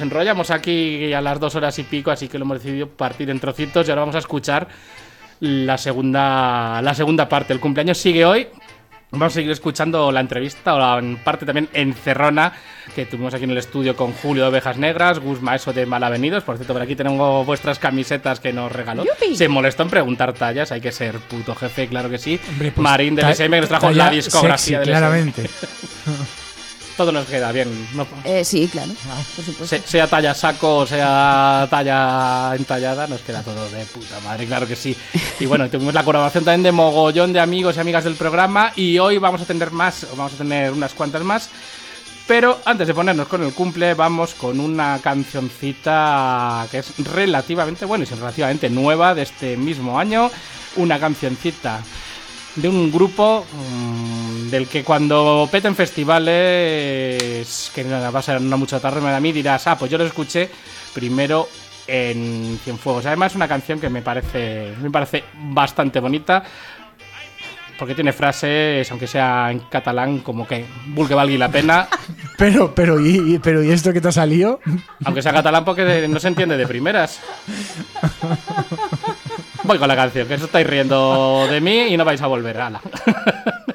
Enrollamos aquí a las 2 horas y pico, así que lo hemos decidido partir en trocitos y ahora vamos a escuchar la segunda parte. El cumpleaños sigue hoy. Vamos a seguir escuchando la entrevista, o la parte también encerrona que tuvimos aquí en el estudio con Julio de Ovejas Negras, Gus Maeso de Malavenidos. Por cierto, por aquí tenemos vuestras camisetas que nos regaló. ¡Yupi! Se molestó en preguntar tallas, hay que ser puto jefe, claro que sí. Hombre, pues, Marín del SM que nos trajo la discografía del SM. claramente. Todo nos queda bien, ¿no? Sí, claro, por supuesto. Sea talla saco o sea talla entallada, nos queda todo de puta madre, claro que sí. Y bueno, tuvimos la colaboración también de mogollón de amigos y amigas del programa y hoy vamos a tener unas cuantas más. Pero antes de ponernos con el cumple, vamos con una cancioncita que es relativamente nueva de este mismo año. Una cancioncita de un grupo del que cuando peten festivales, que va a ser no mucho tarde a mí, dirás, pues yo lo escuché primero en Cienfuegos. Además es una canción que me parece bastante bonita, porque tiene frases, aunque sea en catalán, como que vulgue valgui la pena. Pero ¿y esto que te ha salido? Aunque sea catalán, porque no se entiende de primeras. Voy con la canción, que os estáis riendo de mí y no vais a volver. ¡Hala!